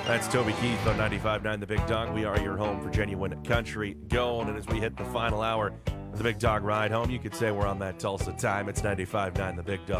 That's Toby Keith on 95.9 The Big Dog. We are your home for genuine country gold. And as we hit the final hour of the Big Dog Ride Home, you could say we're on that Tulsa time. It's 95.9 The Big Dog.